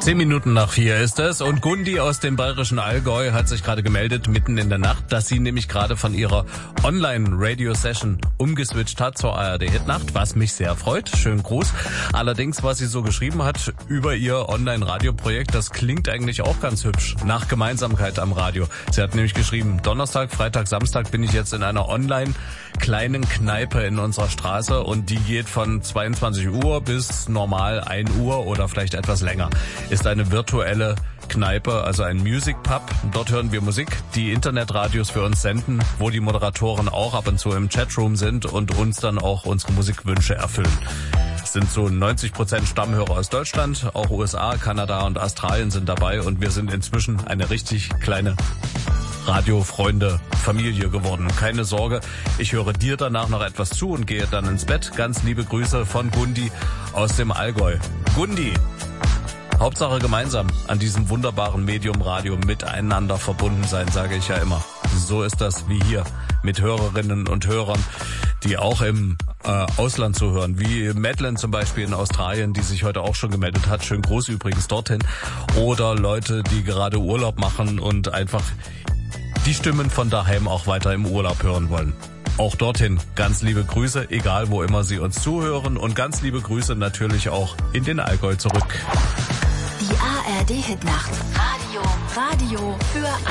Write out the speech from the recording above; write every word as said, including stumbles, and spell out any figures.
Zehn Minuten nach vier ist es und Gundi aus dem bayerischen Allgäu hat sich gerade gemeldet, mitten in der Nacht, dass sie nämlich gerade von ihrer Online-Radio-Session umgeswitcht hat zur A R D-Hitnacht, was mich sehr freut. Schönen Gruß. Allerdings, was sie so geschrieben hat über ihr Online-Radio-Projekt, das klingt eigentlich auch ganz hübsch. Nach Gemeinsamkeit am Radio. Sie hat nämlich geschrieben, Donnerstag, Freitag, Samstag bin ich jetzt in einer Online- kleinen Kneipe in unserer Straße und die geht von zweiundzwanzig Uhr bis normal ein Uhr oder vielleicht etwas länger. Ist eine virtuelle Kneipe, also ein Music Pub. Dort hören wir Musik, die Internetradios für uns senden, wo die Moderatoren auch ab und zu im Chatroom sind und uns dann auch unsere Musikwünsche erfüllen. Es sind so neunzig Prozent Stammhörer aus Deutschland, auch U S A, Kanada und Australien sind dabei und wir sind inzwischen eine richtig kleine Radiofreunde, Familie geworden. Keine Sorge, ich höre dir danach noch etwas zu und gehe dann ins Bett. Ganz liebe Grüße von Gundi aus dem Allgäu. Gundi, Hauptsache gemeinsam an diesem wunderbaren Medium Radio miteinander verbunden sein, sage ich ja immer. So ist das wie hier mit Hörerinnen und Hörern, die auch im äh, Ausland zuhören, wie Madeline zum Beispiel in Australien, die sich heute auch schon gemeldet hat. Schön groß übrigens dorthin. Oder Leute, die gerade Urlaub machen und einfach die Stimmen von daheim auch weiter im Urlaub hören wollen. Auch dorthin ganz liebe Grüße, egal wo immer Sie uns zuhören und ganz liebe Grüße natürlich auch in den Allgäu zurück. Die A R D-Hitnacht. Radio, Radio für